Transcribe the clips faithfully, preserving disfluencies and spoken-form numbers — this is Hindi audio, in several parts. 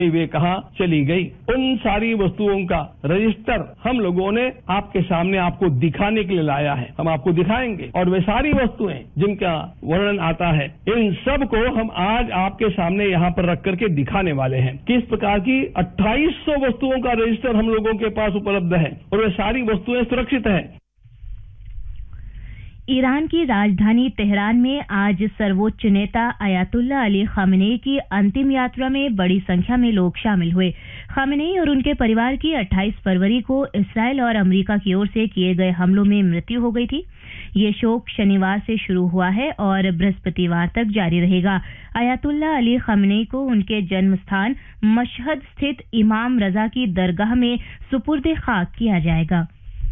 वे कहां चली गई। उन सारी वस्तुओं का रजिस्टर हम लोगों ने आपके सामने आपको दिखाने के लिए लाया है। हम आपको दिखाएंगे और वे सारी वस्तुएं जिनका वर्णन आता है, इन सब को हम आज आपके सामने यहाँ पर रख करके दिखाने वाले हैं। किस प्रकार की अट्ठाईस सौ वस्तुओं का रजिस्टर हम लोगों के पास उपलब्ध है और वे सारी वस्तुएं सुरक्षित है। ईरान की राजधानी तेहरान में आज सर्वोच्च नेता अयातुल्ला अली खामेनी की अंतिम यात्रा में बड़ी संख्या में लोग शामिल हुए। खामेनी और उनके परिवार की अट्ठाईस फरवरी को इसराइल और अमेरिका की ओर से किए गए हमलों में मृत्यु हो गई थी। ये शोक शनिवार से शुरू हुआ है और बृहस्पतिवार तक जारी रहेगा। अयातुल्ला अली खामेनी को उनके जन्म स्थान मशहद स्थित इमाम रजा की दरगाह में सुपुर्द खाक किया जाएगा।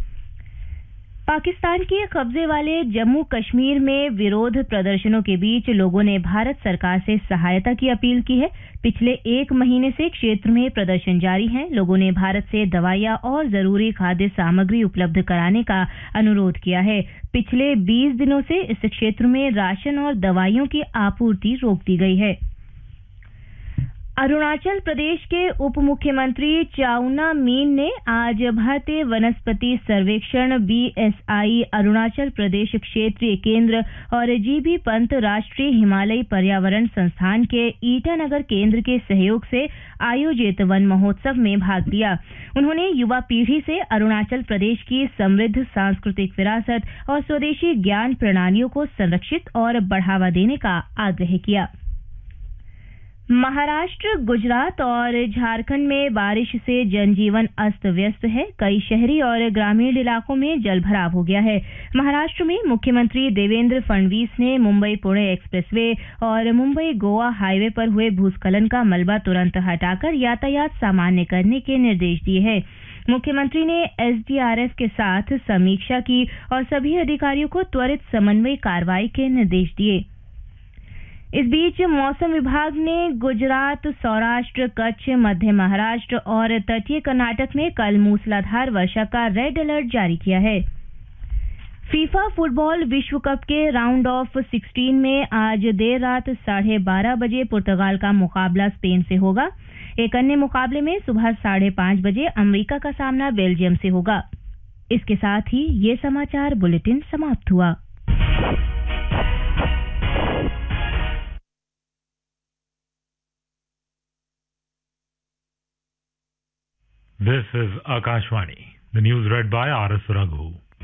पाकिस्तान के कब्जे वाले जम्मू कश्मीर में विरोध प्रदर्शनों के बीच लोगों ने भारत सरकार से सहायता की अपील की है। पिछले एक महीने से क्षेत्र में प्रदर्शन जारी है। लोगों ने भारत से दवाइयां और जरूरी खाद्य सामग्री उपलब्ध कराने का अनुरोध किया है। पिछले बीस दिनों से इस क्षेत्र में राशन और दवाइयों की आपूर्ति रोक दी गई है। अरुणाचल प्रदेश के उप मुख्यमंत्री चाउना मीन ने आज भारतीय वनस्पति सर्वेक्षण बीएसआई अरुणाचल प्रदेश क्षेत्रीय केंद्र और जीबी पंत राष्ट्रीय हिमालयी पर्यावरण संस्थान के ईटानगर केंद्र के सहयोग से आयोजित वन महोत्सव में भाग लिया। उन्होंने युवा पीढ़ी से अरुणाचल प्रदेश की समृद्ध सांस्कृतिक विरासत और स्वदेशी ज्ञान प्रणालियों को संरक्षित और बढ़ावा देने का आग्रह किया। महाराष्ट्र, गुजरात और झारखंड में बारिश से जनजीवन अस्त व्यस्त है। कई शहरी और ग्रामीण इलाकों में जलभराव हो गया है। महाराष्ट्र में मुख्यमंत्री देवेंद्र फडणवीस ने मुंबई पुणे एक्सप्रेसवे और मुंबई गोवा हाईवे पर हुए भूस्खलन का मलबा तुरंत हटाकर यातायात सामान्य करने के निर्देश दिए हैं। मुख्यमंत्री ने एसडीआरएफ के साथ समीक्षा की और सभी अधिकारियों को त्वरित समन्वय कार्रवाई के निर्देश दिए। इस बीच मौसम विभाग ने गुजरात, सौराष्ट्र, कच्छ, मध्य महाराष्ट्र और तटीय कर्नाटक में कल मूसलाधार वर्षा का रेड अलर्ट जारी किया है। फीफा फुटबॉल विश्व कप के राउंड ऑफ सिक्सटीन में आज देर रात साढ़े बारह बजे पुर्तगाल का मुकाबला स्पेन से होगा। एक अन्य मुकाबले में सुबह साढ़े पांच बजे अमेरिका का सामना बेल्जियम से होगा। इसके साथ ही ये समाचार बुलेटिन समाप्त हुआ। This is Akashvani. The news read by R S Raghu.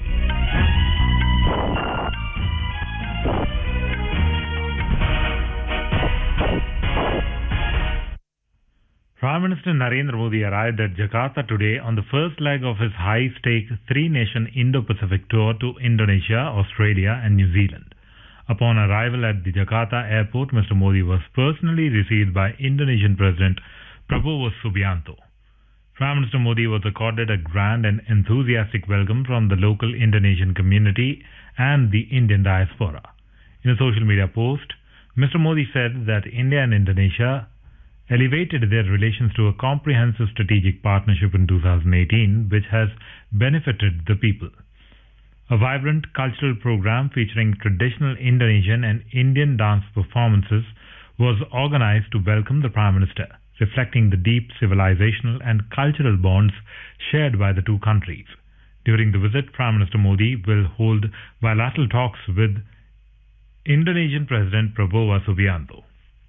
Prime Minister Narendra Modi arrived at Jakarta today on the first leg of his high-stake three-nation Indo-Pacific tour to Indonesia, Australia and New Zealand. Upon arrival at the Jakarta airport, Mister Modi was personally received by Indonesian President Prabowo Subianto. Prime Minister Modi was accorded a grand and enthusiastic welcome from the local Indonesian community and the Indian diaspora. In a social media post, Mister Modi said that India and Indonesia elevated their relations to a comprehensive strategic partnership in two thousand eighteen, which has benefited the people. A vibrant cultural program featuring traditional Indonesian and Indian dance performances was organized to welcome the Prime Minister, reflecting the deep civilizational and cultural bonds shared by the two countries. During the visit, Prime Minister Modi will hold bilateral talks with Indonesian President Prabowo Subianto.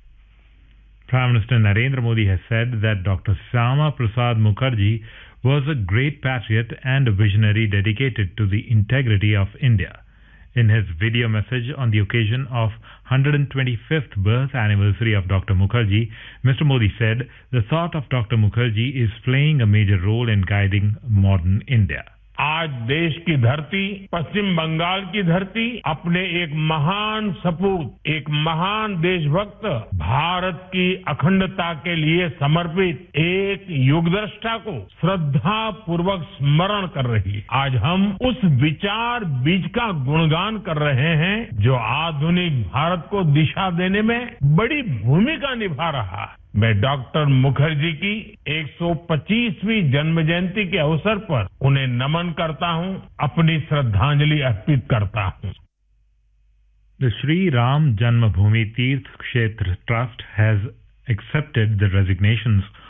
Prime Minister Narendra Modi has said that Doctor Syama Prasad Mukherjee was a great patriot and a visionary dedicated to the integrity of India. In his video message on the occasion of one hundred twenty-fifth birth anniversary of Doctor Mukherjee, Mister Modi said, "The thought of Doctor Mukherjee is playing a major role in guiding modern India." आज देश की धरती, पश्चिम बंगाल की धरती अपने एक महान सपूत, एक महान देशभक्त, भारत की अखंडता के लिए समर्पित एक युगदृष्टा को श्रद्धा पूर्वक स्मरण कर रही है। आज हम उस विचार बीज का गुणगान कर रहे हैं जो आधुनिक भारत को दिशा देने में बड़ी भूमिका निभा रहा है। मैं डॉक्टर मुखर्जी की एक सौ पच्चीसवीं जन्म जयंती के अवसर पर उन्हें नमन करता हूं, अपनी श्रद्धांजलि अर्पित करता हूं। The Sri Ram Janmabhoomi Tirth Kshetra Trust has accepted the resignations